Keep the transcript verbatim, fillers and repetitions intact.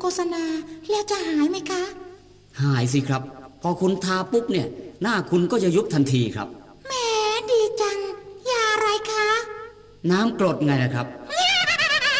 โฆษณาแล้วจะหายไหมคะหายสิครับพอคุณทาปุ๊บเนี่ยหน้าคุณก็จะยุบทันทีครับแหมดีจังยาอะไรคะน้ำกรดไงล่ะครับ